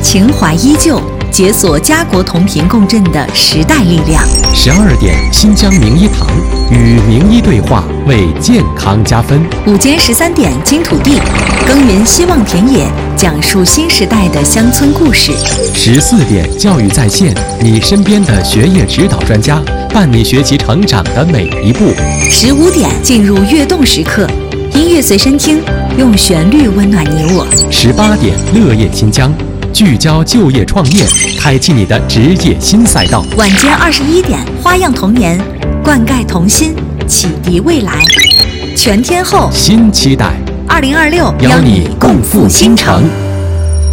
情怀依旧，解锁家国同频共振的时代力量。 12点，新疆名医堂与名医对话，为健康加分。 午间13点，金土地，耕耘希望田野，讲述新时代的乡村故事。 14点，教育在线，你身边的学业指导专家，伴你学习成长的每一步。 15点，进入跃动时刻，音乐随身听，用旋律温暖你我。 18点，乐业新疆，聚焦就业创业，开启你的职业新赛道。 晚间21点，花样童年，灌溉童心，启迪未来。全天候新期待 2026， 邀你共赴新城。